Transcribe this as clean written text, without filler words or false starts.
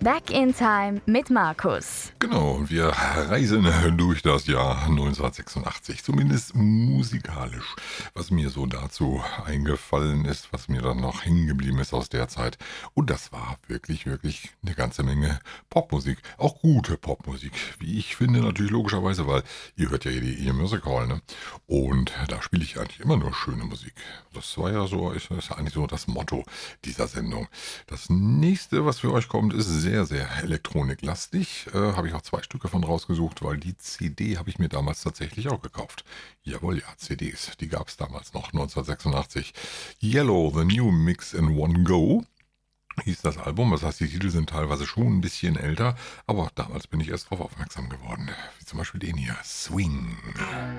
Back in Time mit Markus. Genau, wir reisen durch das Jahr 1986, zumindest musikalisch. Was mir so dazu eingefallen ist, was mir dann noch hängen geblieben ist aus der Zeit. Und das war wirklich, wirklich eine ganze Menge Popmusik. Auch gute Popmusik, wie ich finde, natürlich logischerweise, weil ihr hört ja die Music Hall, ne? Und da spiele ich eigentlich immer nur schöne Musik. Das war ja so, ist eigentlich so das Motto dieser Sendung. Das nächste, was für euch kommt, ist sehr, sehr elektroniklastig. Habe ich auch 2 Stück davon rausgesucht, weil die CD habe ich mir damals tatsächlich auch gekauft. Jawohl, ja, CDs, die gab es damals noch, 1986. Yellow, The New Mix in One Go hieß das Album. Das heißt, die Titel sind teilweise schon ein bisschen älter, aber damals bin ich erst darauf aufmerksam geworden. Wie zum Beispiel den hier, Swing.